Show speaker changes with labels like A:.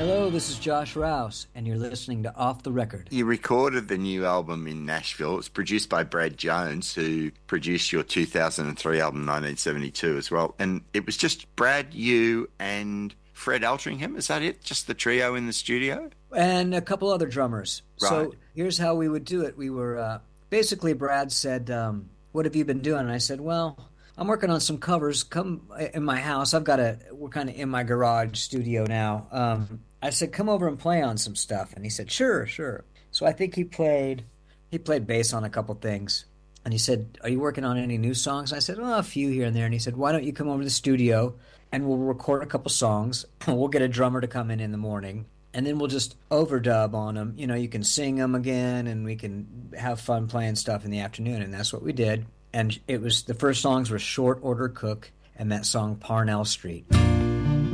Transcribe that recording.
A: Hello, this is Josh Rouse, and you're listening to Off the Record.
B: You recorded the new album in Nashville. It's produced by Brad Jones, who produced your 2003 album, 1972, as well. And it was just Brad, you, and Fred Altringham. Is that it? Just the trio in the studio?
A: And a couple other drummers.
B: Right.
A: So here's how we would do it. We were basically, Brad said, what have you been doing? And I said, well, I'm working on some covers. Come in my house. We're kind of in my garage studio now. I said, come over and play on some stuff. And he said, sure, sure. So I think he played bass on a couple things. And he said, are you working on any new songs? I said, oh, a few here and there. And he said, why don't you come over to the studio and we'll record a couple songs. We'll get a drummer to come in the morning. And then we'll just overdub on them. You know, you can sing them again and we can have fun playing stuff in the afternoon. And that's what we did. And the first songs were Short Order Cook and that song Parnell Street.